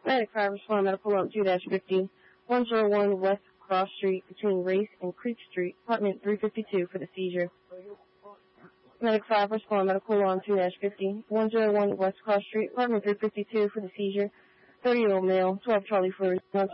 Medic 5 respond medical alarm 2-50, 101 West Cross Street between Race and Creek Street, apartment 352 for the seizure. Medic 5 respond medical alarm 2-50, 101 West Cross Street, apartment 352 for the seizure. 30-year-old male, 12 Charlie for